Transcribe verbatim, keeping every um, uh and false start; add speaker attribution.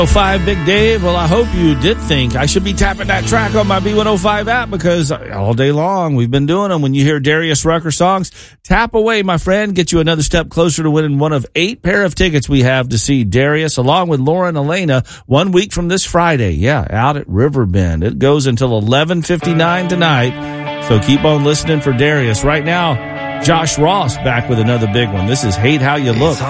Speaker 1: oh five Big Dave. Well, I hope you did think I should be tapping that track on my B one oh five app, because all day long we've been doing them. When you hear Darius Rucker songs, tap away, my friend. Get you another step closer to winning one of eight pair of tickets we have to see Darius along with Lauren Elena one week from this Friday. Yeah, out at Riverbend. It goes until eleven fifty-nine tonight. So keep on listening for Darius. Right now, Josh Ross back with another big one. This is Hate How You Look.